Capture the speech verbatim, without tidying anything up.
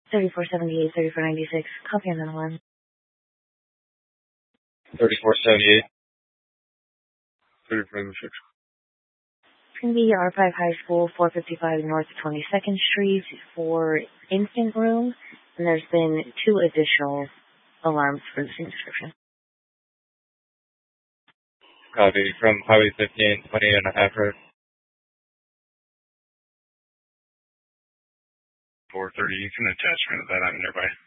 thirty-four seventy-eight, thirty-four ninety-six. Copy on that alarm. thirty-four seventy-eight, thirty-four ninety-six. It's going to be R five High School, four fifty-five North twenty-second Street for infant room. And there's been two additional alarms for the same description. Copy from Highway fifteen, twenty and a half road. four thirty, you can attachment of that. I'm nearby.